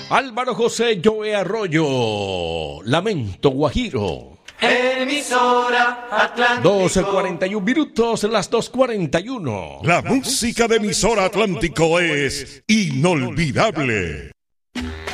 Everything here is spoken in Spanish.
Álvaro José Joe Arroyo, Lamento Guajiro. Emisora Atlántico. 12:41 minutos, las 2:41. La música de Emisora Atlántico es inolvidable.